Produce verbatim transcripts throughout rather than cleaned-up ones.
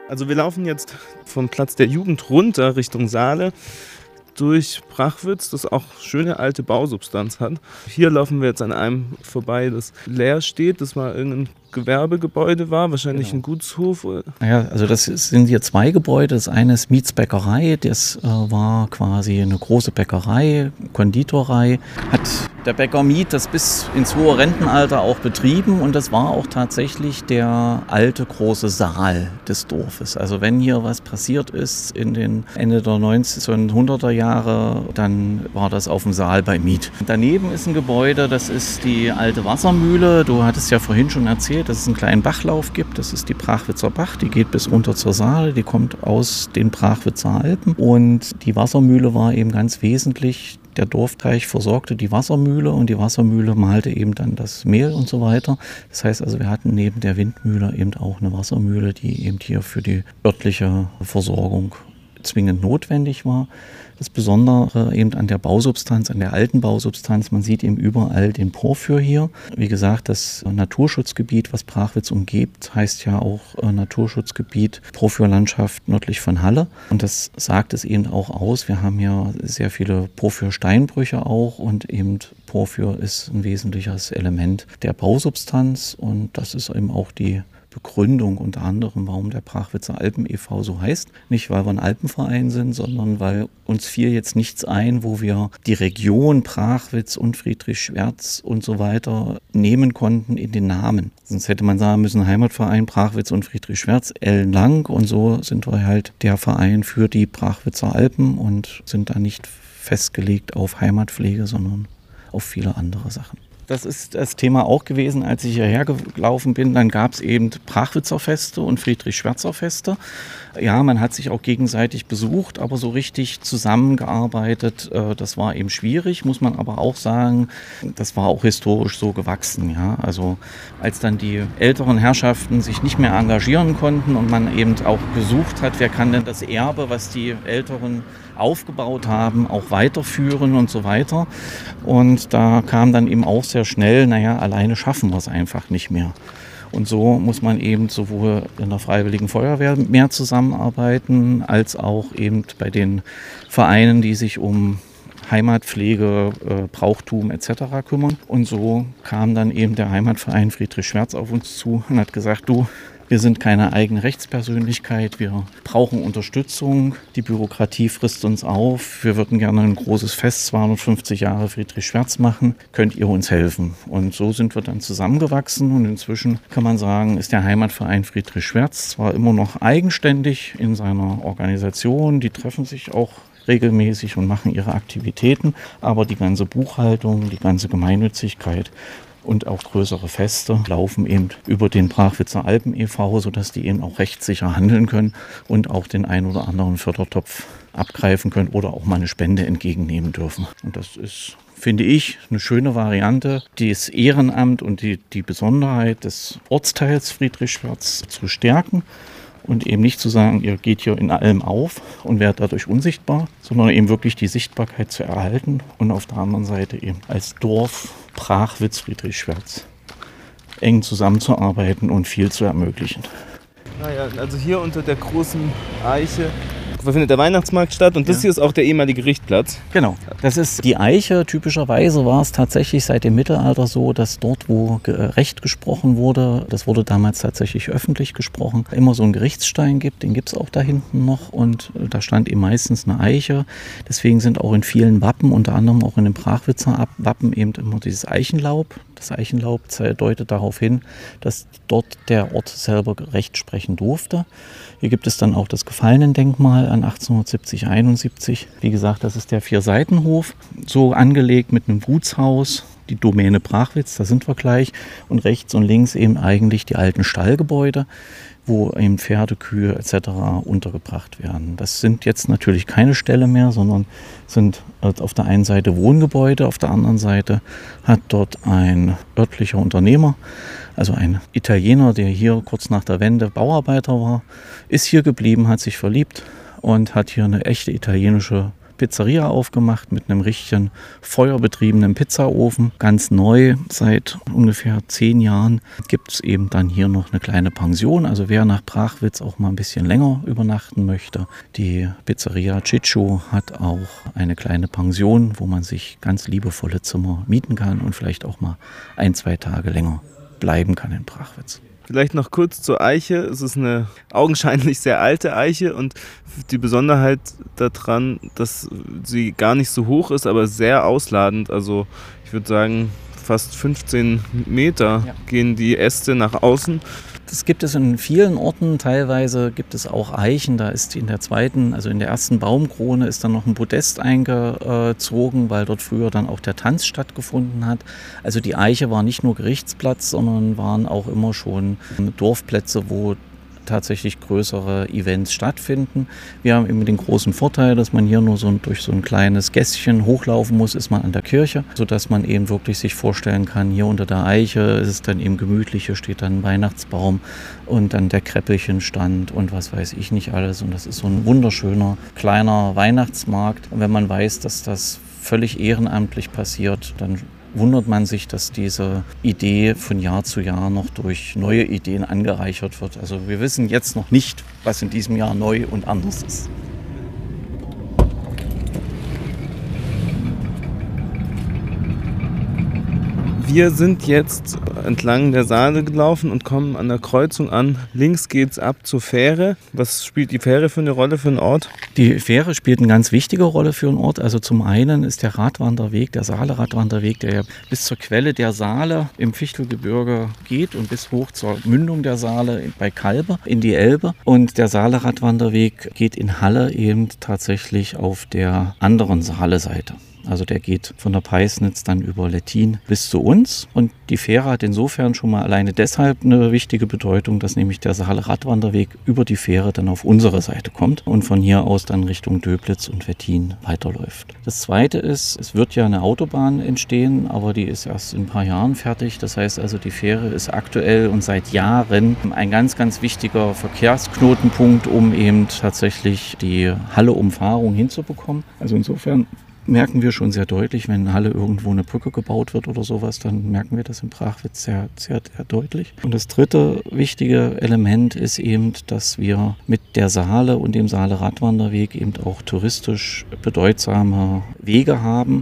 Also wir laufen jetzt vom Platz der Jugend runter Richtung Saale durch Prachwitz, das auch schöne alte Bausubstanz hat. Hier laufen wir jetzt an einem vorbei, das leer steht. Das war irgendein Gewerbegebäude war, wahrscheinlich genau. Ein Gutshof. Ja, also das sind hier zwei Gebäude. Das eine ist Miets Bäckerei, das äh, war quasi eine große Bäckerei, Konditorei. Hat der Bäcker Miet das bis ins hohe Rentenalter auch betrieben und das war auch tatsächlich der alte große Saal des Dorfes. Also wenn hier was passiert ist in den Ende der neunzehnhunderter Jahre, dann war das auf dem Saal bei Miet. Daneben ist ein Gebäude, das ist die alte Wassermühle. Du hattest ja vorhin schon erzählt, dass es einen kleinen Bachlauf gibt. Das ist die Prachwitzer Bach, die geht bis runter zur Saale, die kommt aus den Prachwitzer Alpen. Und die Wassermühle war eben ganz wesentlich. Der Dorfteich versorgte die Wassermühle und die Wassermühle mahlte eben dann das Mehl und so weiter. Das heißt also, wir hatten neben der Windmühle eben auch eine Wassermühle, die eben hier für die örtliche Versorgung zwingend notwendig war. Das Besondere eben an der Bausubstanz, an der alten Bausubstanz, man sieht eben überall den Porphyr hier. Wie gesagt, das Naturschutzgebiet, was Prachwitz umgibt, heißt ja auch äh, Naturschutzgebiet Porphyrlandschaft nördlich von Halle. Und das sagt es eben auch aus. Wir haben hier sehr viele Porphyrsteinbrüche auch und eben Porphyr ist ein wesentliches Element der Bausubstanz und das ist eben auch die Begründung unter anderem, warum der Prachwitzer Alpen e V so heißt. Nicht, weil wir ein Alpenverein sind, sondern weil uns fiel jetzt nichts ein, wo wir die Region Prachwitz und Friedrich Schwerz und so weiter nehmen konnten in den Namen. Sonst hätte man sagen müssen, Heimatverein Prachwitz und Friedrich Schwerz, ellenlang. Und so sind wir halt der Verein für die Prachwitzer Alpen und sind da nicht festgelegt auf Heimatpflege, sondern auf viele andere Sachen. Das ist das Thema auch gewesen, als ich hierher gelaufen bin. Dann gab es eben Prachwitzer Feste und Friedrich-Schwerzer Feste. Ja, man hat sich auch gegenseitig besucht, aber so richtig zusammengearbeitet, äh, das war eben schwierig, muss man aber auch sagen, das war auch historisch so gewachsen. Ja? Also als dann die älteren Herrschaften sich nicht mehr engagieren konnten und man eben auch gesucht hat, wer kann denn das Erbe, was die Älteren aufgebaut haben, auch weiterführen und so weiter. Und da kam dann eben auch sehr schnell, naja, alleine schaffen wir es einfach nicht mehr. Und so muss man eben sowohl in der Freiwilligen Feuerwehr mehr zusammenarbeiten, als auch eben bei den Vereinen, die sich um Heimatpflege, äh, Brauchtum et cetera kümmern. Und so kam dann eben der Heimatverein Friedrich Schwerz auf uns zu und hat gesagt, du, wir sind keine eigene Rechtspersönlichkeit, wir brauchen Unterstützung, die Bürokratie frisst uns auf, wir würden gerne ein großes Fest, zweihundertfünfzig Jahre Friedrich Schwerz machen, könnt ihr uns helfen? Und so sind wir dann zusammengewachsen und inzwischen kann man sagen, ist der Heimatverein Friedrich Schwerz zwar immer noch eigenständig in seiner Organisation, die treffen sich auch regelmäßig und machen ihre Aktivitäten, aber die ganze Buchhaltung, die ganze Gemeinnützigkeit und auch größere Feste laufen eben über den Prachwitzer Alpen e V, sodass die eben auch rechtssicher handeln können und auch den ein oder anderen Fördertopf abgreifen können oder auch mal eine Spende entgegennehmen dürfen. Und das ist, finde ich, eine schöne Variante, das Ehrenamt und die, die Besonderheit des Ortsteils Friedrich Schwerz zu stärken. Und eben nicht zu sagen, ihr geht hier in allem auf und werdet dadurch unsichtbar, sondern eben wirklich die Sichtbarkeit zu erhalten und auf der anderen Seite eben als Dorf Prachwitz Friedrich Schwerz eng zusammenzuarbeiten und viel zu ermöglichen. Naja, also hier unter der großen Eiche findet der Weihnachtsmarkt statt und das ja. Hier ist auch der ehemalige Richtplatz. Genau, das ist die Eiche. Typischerweise war es tatsächlich seit dem Mittelalter so, dass dort, wo Recht gesprochen wurde, das wurde damals tatsächlich öffentlich gesprochen, immer so einen Gerichtsstein gibt, den gibt es auch da hinten noch und da stand eben meistens eine Eiche. Deswegen sind auch in vielen Wappen, unter anderem auch in dem Prachwitzer Wappen eben immer dieses Eichenlaub. Das Eichenlaub deutet darauf hin, dass dort der Ort selber Recht sprechen durfte. Hier gibt es dann auch das Gefallenendenkmal an achtzehnhundertsiebzig einundsiebzig. Wie gesagt, das ist der Vierseitenhof, so angelegt mit einem Gutshaus, die Domäne Prachwitz, da sind wir gleich. Und rechts und links eben eigentlich die alten Stallgebäude, wo eben Pferde, Kühe et cetera untergebracht werden. Das sind jetzt natürlich keine Ställe mehr, sondern sind auf der einen Seite Wohngebäude, auf der anderen Seite hat dort ein örtlicher Unternehmer, also ein Italiener, der hier kurz nach der Wende Bauarbeiter war, ist hier geblieben, hat sich verliebt und hat hier eine echte italienische Pizzeria aufgemacht mit einem richtigen feuerbetriebenen Pizzaofen. Ganz neu, seit ungefähr zehn Jahren gibt es eben dann hier noch eine kleine Pension. Also wer nach Brachwitz auch mal ein bisschen länger übernachten möchte, die Pizzeria Ciccio hat auch eine kleine Pension, wo man sich ganz liebevolle Zimmer mieten kann und vielleicht auch mal ein, zwei Tage länger bleiben kann in Brachwitz. Vielleicht noch kurz zur Eiche. Es ist eine augenscheinlich sehr alte Eiche und die Besonderheit daran, dass sie gar nicht so hoch ist, aber sehr ausladend. Also ich würde sagen, fast fünfzehn Meter ja. gehen die Äste nach außen. Das gibt es in vielen Orten, teilweise gibt es auch Eichen, da ist in der zweiten, also in der ersten Baumkrone ist dann noch ein Podest eingezogen, weil dort früher dann auch der Tanz stattgefunden hat. Also die Eiche war nicht nur Gerichtsplatz, sondern waren auch immer schon Dorfplätze, wo tatsächlich größere Events stattfinden. Wir haben eben den großen Vorteil, dass man hier nur so durch so ein kleines Gässchen hochlaufen muss, ist man an der Kirche, sodass man eben wirklich sich vorstellen kann, hier unter der Eiche ist es dann eben gemütlich, hier steht dann ein Weihnachtsbaum und dann der Kräppelchenstand und was weiß ich nicht alles. Und das ist so ein wunderschöner kleiner Weihnachtsmarkt. Und wenn man weiß, dass das völlig ehrenamtlich passiert, dann wundert man sich, dass diese Idee von Jahr zu Jahr noch durch neue Ideen angereichert wird. Also wir wissen jetzt noch nicht, was in diesem Jahr neu und anders ist. Wir sind jetzt entlang der Saale gelaufen und kommen an der Kreuzung an. Links geht's ab zur Fähre. Was spielt die Fähre für eine Rolle für einen Ort? Die Fähre spielt eine ganz wichtige Rolle für einen Ort. Also zum einen ist der Radwanderweg, der Saale-Radwanderweg, der ja bis zur Quelle der Saale im Fichtelgebirge geht und bis hoch zur Mündung der Saale bei Kalbe in die Elbe. Und der Saale-Radwanderweg geht in Halle eben tatsächlich auf der anderen Saale-Seite. Also der geht von der Peisnitz dann über Lettin bis zu uns. Und die Fähre hat insofern schon mal alleine deshalb eine wichtige Bedeutung, dass nämlich der Saale-Radwanderweg über die Fähre dann auf unsere Seite kommt und von hier aus dann Richtung Döblitz und Wettin weiterläuft. Das Zweite ist, es wird ja eine Autobahn entstehen, aber die ist erst in ein paar Jahren fertig. Das heißt also, die Fähre ist aktuell und seit Jahren ein ganz, ganz wichtiger Verkehrsknotenpunkt, um eben tatsächlich die Halle-Umfahrung hinzubekommen. Also insofern merken wir schon sehr deutlich, wenn in Halle irgendwo eine Brücke gebaut wird oder sowas, dann merken wir das in Brachwitz sehr, sehr, sehr deutlich. Und das dritte wichtige Element ist eben, dass wir mit der Saale und dem Saale-Radwanderweg eben auch touristisch bedeutsame Wege haben.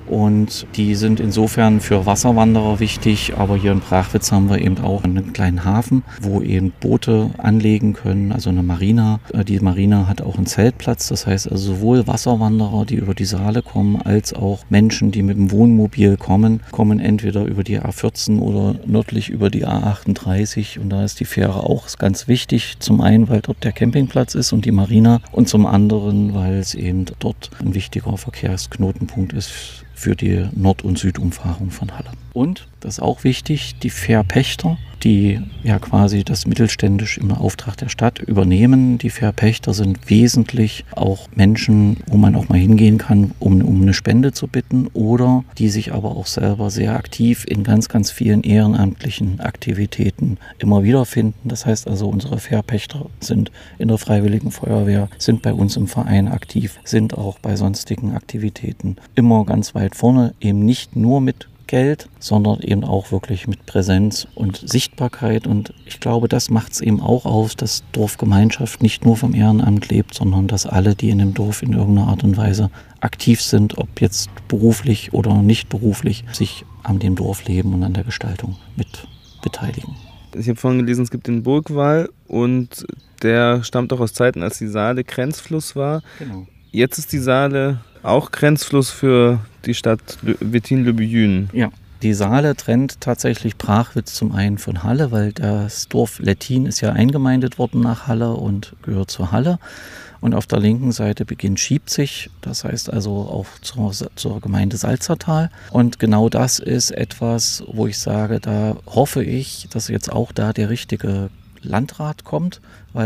Und die sind insofern für Wasserwanderer wichtig, aber hier in Brachwitz haben wir eben auch einen kleinen Hafen, wo eben Boote anlegen können, also eine Marina. Die Marina hat auch einen Zeltplatz, das heißt also sowohl Wasserwanderer, die über die Saale kommen, als auch Menschen, die mit dem Wohnmobil kommen, kommen entweder über die A vierzehn oder nördlich über die A achtunddreißig und da ist die Fähre auch ganz wichtig, zum einen, weil dort der Campingplatz ist und die Marina und zum anderen, weil es eben dort ein wichtiger Verkehrsknotenpunkt ist für die Nord- und Südumfahrung von Halle. Und, das ist auch wichtig, die Fährpächter, die ja quasi das mittelständisch im Auftrag der Stadt übernehmen. Die Fährpächter sind wesentlich auch Menschen, wo man auch mal hingehen kann, um, um eine Spende zu bitten oder die sich aber auch selber sehr aktiv in ganz, ganz vielen ehrenamtlichen Aktivitäten immer wiederfinden. Das heißt also, unsere Fährpächter sind in der Freiwilligen Feuerwehr, sind bei uns im Verein aktiv, sind auch bei sonstigen Aktivitäten immer ganz weit vorne, eben nicht nur mit Geld, sondern eben auch wirklich mit Präsenz und Sichtbarkeit. Und ich glaube, das macht es eben auch aus, dass Dorfgemeinschaft nicht nur vom Ehrenamt lebt, sondern dass alle, die in dem Dorf in irgendeiner Art und Weise aktiv sind, ob jetzt beruflich oder nicht beruflich, sich an dem Dorfleben und an der Gestaltung mit beteiligen. Ich habe vorhin gelesen, es gibt den Burgwall und der stammt auch aus Zeiten, als die Saale Grenzfluss war. Genau. Jetzt ist die Saale auch Grenzfluss für die Stadt Wettin-le-Buyün. Ja, die Saale trennt tatsächlich Brachwitz zum einen von Halle, weil das Dorf Lettin ist ja eingemeindet worden nach Halle und gehört zur Halle. Und auf der linken Seite beginnt Schiebzig, das heißt also auch zur, zur Gemeinde Salzertal. Und genau das ist etwas, wo ich sage, da hoffe ich, dass jetzt auch da der richtige Landrat kommt, weil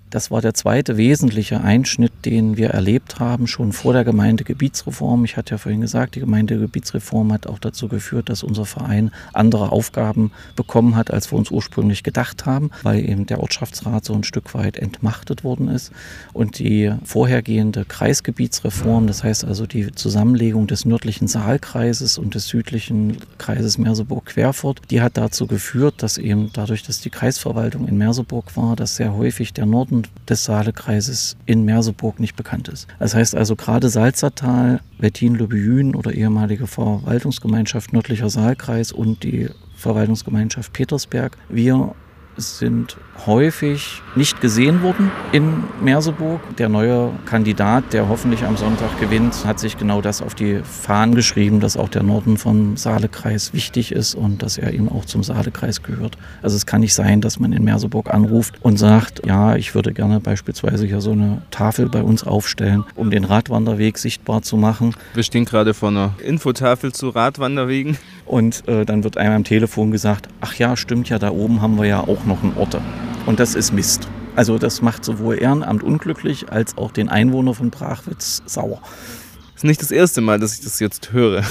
Das war der zweite wesentliche Einschnitt, den wir erlebt haben, schon vor der Gemeindegebietsreform. Ich hatte ja vorhin gesagt, die Gemeindegebietsreform hat auch dazu geführt, dass unser Verein andere Aufgaben bekommen hat, als wir uns ursprünglich gedacht haben, weil eben der Ortschaftsrat so ein Stück weit entmachtet worden ist. Und die vorhergehende Kreisgebietsreform, das heißt also die Zusammenlegung des nördlichen Saalkreises und des südlichen Kreises Merseburg-Querfurt, die hat dazu geführt, dass eben dadurch, dass die Kreisverwaltung in Merseburg war, dass sehr häufig der Norden des Saalekreises in Merseburg nicht bekannt ist. Das heißt also gerade Salzertal, Wettin-Löbejün oder ehemalige Verwaltungsgemeinschaft Nördlicher Saalkreis und die Verwaltungsgemeinschaft Petersberg, wir sind häufig nicht gesehen worden in Merseburg. Der neue Kandidat, der hoffentlich am Sonntag gewinnt, hat sich genau das auf die Fahnen geschrieben, dass auch der Norden vom Saalekreis wichtig ist und dass er eben auch zum Saalekreis gehört. Also es kann nicht sein, dass man in Merseburg anruft und sagt, ja, ich würde gerne beispielsweise hier so eine Tafel bei uns aufstellen, um den Radwanderweg sichtbar zu machen. Wir stehen gerade vor einer Infotafel zu Radwanderwegen. Und äh, dann wird einem am Telefon gesagt, ach ja, stimmt ja, da oben haben wir ja auch noch einen Orte. Und das ist Mist. Also das macht sowohl Ehrenamt unglücklich, als auch den Einwohner von Brachwitz sauer. Das ist nicht das erste Mal, dass ich das jetzt höre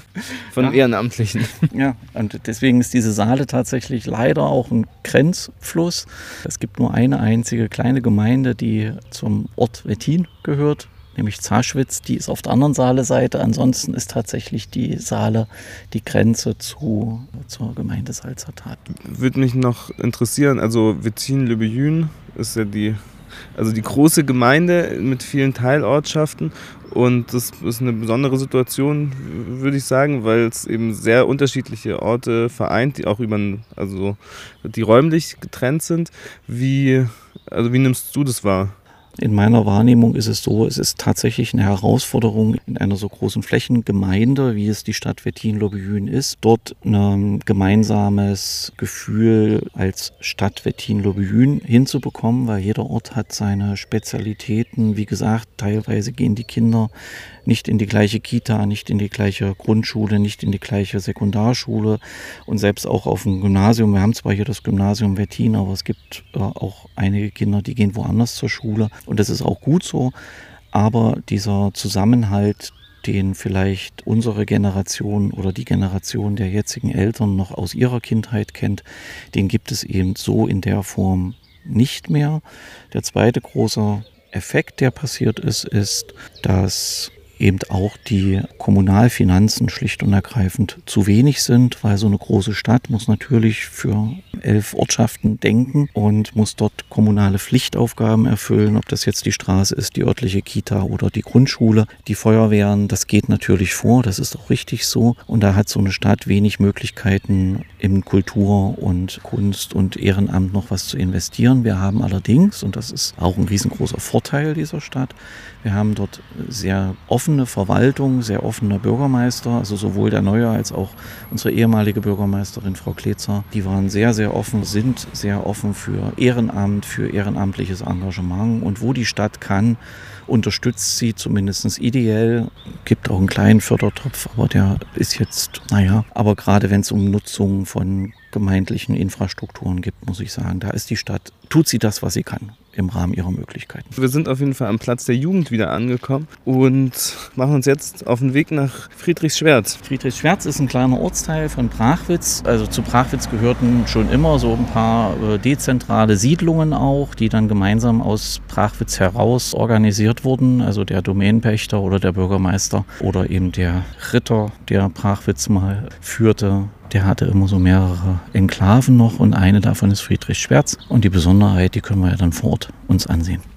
von ja. Ehrenamtlichen. Ja, und deswegen ist diese Saale tatsächlich leider auch ein Grenzfluss. Es gibt nur eine einzige kleine Gemeinde, die zum Ort Wettin gehört, nämlich Zaschwitz, die ist auf der anderen Saale-Seite. Ansonsten ist tatsächlich die Saale die Grenze zu, zur Gemeinde Salzertal. Würde mich noch interessieren, also Wettin-Löbejün ist ja die, also die große Gemeinde mit vielen Teilortschaften und das ist eine besondere Situation, würde ich sagen, weil es eben sehr unterschiedliche Orte vereint, die auch über, also die räumlich getrennt sind. Wie, also wie nimmst du das wahr? In meiner Wahrnehmung ist es so, es ist tatsächlich eine Herausforderung in einer so großen Flächengemeinde, wie es die Stadt Wettin-Löbejün ist, dort ein gemeinsames Gefühl als Stadt Wettin-Löbejün hinzubekommen, weil jeder Ort hat seine Spezialitäten. Wie gesagt, teilweise gehen die Kinder nicht in die gleiche Kita, nicht in die gleiche Grundschule, nicht in die gleiche Sekundarschule und selbst auch auf dem Gymnasium. Wir haben zwar hier das Gymnasium Wettin, aber es gibt äh, auch einige Kinder, die gehen woanders zur Schule und das ist auch gut so. Aber dieser Zusammenhalt, den vielleicht unsere Generation oder die Generation der jetzigen Eltern noch aus ihrer Kindheit kennt, den gibt es eben so in der Form nicht mehr. Der zweite große Effekt, der passiert ist, ist, dass eben auch die Kommunalfinanzen schlicht und ergreifend zu wenig sind, weil so eine große Stadt muss natürlich für elf Ortschaften denken und muss dort kommunale Pflichtaufgaben erfüllen, ob das jetzt die Straße ist, die örtliche Kita oder die Grundschule. Die Feuerwehren, das geht natürlich vor, das ist auch richtig so und da hat so eine Stadt wenig Möglichkeiten in Kultur und Kunst und Ehrenamt noch was zu investieren. Wir haben allerdings, und das ist auch ein riesengroßer Vorteil dieser Stadt, wir haben dort sehr offene Verwaltung, sehr offener Bürgermeister, also sowohl der neue als auch unsere ehemalige Bürgermeisterin Frau Kletzer. Die waren sehr, sehr offen, sind sehr offen für Ehrenamt, für ehrenamtliches Engagement und wo die Stadt kann, unterstützt sie zumindest ideell. Gibt auch einen kleinen Fördertopf, aber der ist jetzt, naja, aber gerade wenn es um Nutzung von gemeindlichen Infrastrukturen gibt, muss ich sagen, da ist die Stadt, tut sie das, was sie kann im Rahmen ihrer Möglichkeiten. Wir sind auf jeden Fall am Platz der Jugend wieder angekommen und machen uns jetzt auf den Weg nach Friedrichswerz. Friedrichswerz ist ein kleiner Ortsteil von Brachwitz. Also zu Brachwitz gehörten schon immer so ein paar äh, dezentrale Siedlungen auch, die dann gemeinsam aus Brachwitz heraus organisiert wurden. Also der Domänenpächter oder der Bürgermeister oder eben der Ritter, der Brachwitz mal führte. Der hatte immer so mehrere Enklaven noch und eine davon ist Friedrichswerz. Und die Besonderheit, die können wir ja dann vor Ort uns ansehen.